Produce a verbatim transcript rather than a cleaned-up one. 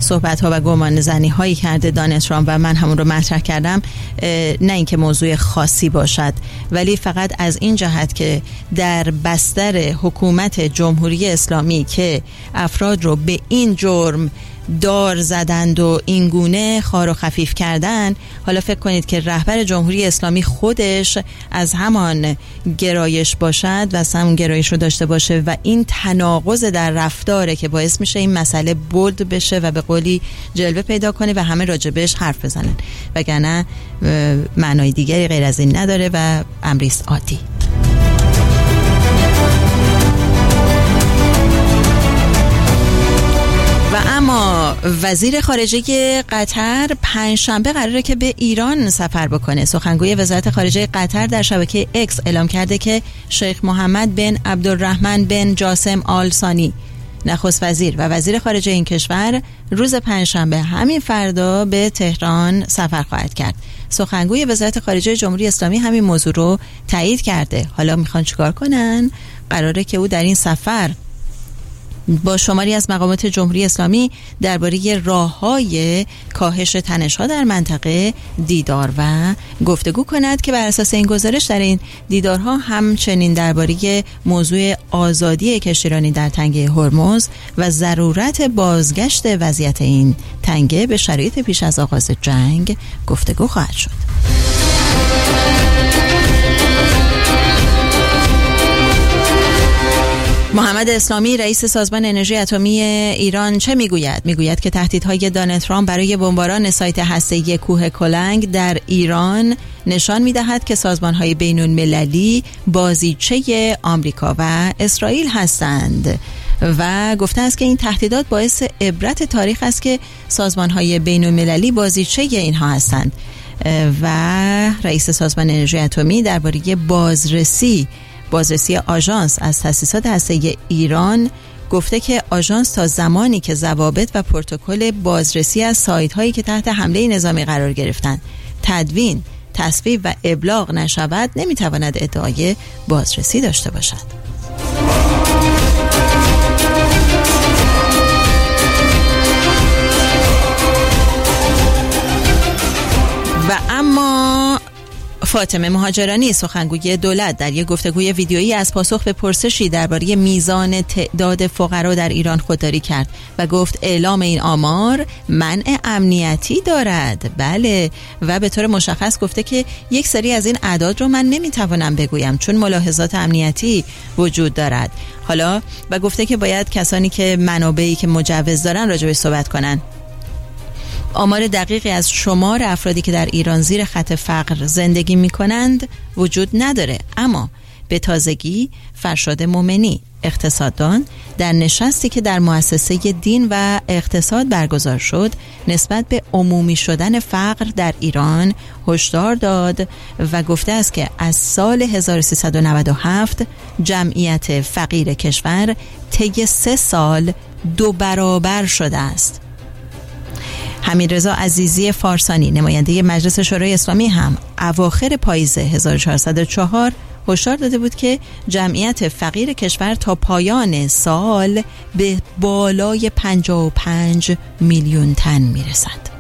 صحبت‌ها و گمانه‌زنی‌هایی کرده دونالد ترامپ و من همون رو مطرح کردم، نه اینکه موضوع خاصی باشد، ولی فقط از این جهت که در بستر حکومت جمهوری اسلامی که افراد رو به این جرم دار زدند و این گونه خار و خفیف کردن، حالا فکر کنید که رهبر جمهوری اسلامی خودش از همان گرایش باشد و از همون گرایش رو داشته باشه و این تناقض در رفتاره که باعث میشه این مسئله بولد بشه و به قولی جلوه پیدا کنه و همه راجبش حرف بزنن، وگرنه معنای دیگری غیر از این نداره و امریست عادی. و اما وزیر خارجه قطر پنجشنبه قراره که به ایران سفر بکنه. سخنگوی وزارت خارجه قطر در شبکه اکس اعلام کرده که شیخ محمد بن عبدالرحمن بن جاسم آل ثانی، نخست وزیر و وزیر خارجه این کشور، روز پنجشنبه همین فردا به تهران سفر خواهد کرد. سخنگوی وزارت خارجه جمهوری اسلامی همین موضوع رو تایید کرده. حالا میخوان چیکار کنن؟ قراره که او در این سفر با شماری از مقامات جمهوری اسلامی درباره راه‌های کاهش تنش‌ها در منطقه دیدار و گفتگو کند که بر اساس این گزارش در این دیدارها همچنین درباره موضوع آزادی کشتیرانی در تنگه هرمز و ضرورت بازگشت وضعیت این تنگه به شرایط پیش از آغاز جنگ گفتگو خواهد شد. محمد اسلامی رئیس سازمان انرژی اتمی ایران چه میگوید؟ میگوید که تهدیدهای دونالد ترامپ برای بمباران سایت هسته‌ای کوه کلنگ در ایران نشان میدهد که سازمانهای بین‌المللی بازیچه آمریکا و اسرائیل هستند و گفته است که این تهدیدات باعث عبرت تاریخ است که سازمانهای بین‌المللی بازیچه اینها هستند. و رئیس سازمان انرژی اتمی درباره بازرسی بازرسی آژانس از تأسیسات هسته‌ای ایران گفته که آژانس تا زمانی که ضوابط و پروتکل بازرسی از سایت‌هایی که تحت حمله نظامی قرار گرفتند تدوین، تصویب و ابلاغ نشود نمیتواند ادعای بازرسی داشته باشد. و اما فاطمه مهاجرانی سخنگوی دولت در یک گفتگوی ویدیویی از پاسخ به پرسشی درباره میزان تعداد فقرا در ایران خودداری کرد و گفت اعلام این آمار منع امنیتی دارد. بله، و به طور مشخص گفته که یک سری از این اعداد رو من نمیتوانم بگویم چون ملاحظات امنیتی وجود دارد. حالا و گفته که باید کسانی که منابعی که مجوز دارن راجع به صحبت کنن. آمار دقیقی از شمار افرادی که در ایران زیر خط فقر زندگی می کنند وجود نداره، اما به تازگی فرشاد مومنی اقتصاددان در نشستی که در مؤسسه دین و اقتصاد برگزار شد نسبت به عمومی شدن فقر در ایران هشدار داد و گفته است که از سال هزار و سیصد و نود و هفت جمعیت فقیر کشور طی سه سال دو برابر شده است. حمیدرضا عزیزی فارسانی نماینده مجلس شورای اسلامی هم اواخر پاییز هزار و چهارصد و چهار هشدار داده بود که جمعیت فقیر کشور تا پایان سال به بالای پنجاه و پنج میلیون تن میرسد.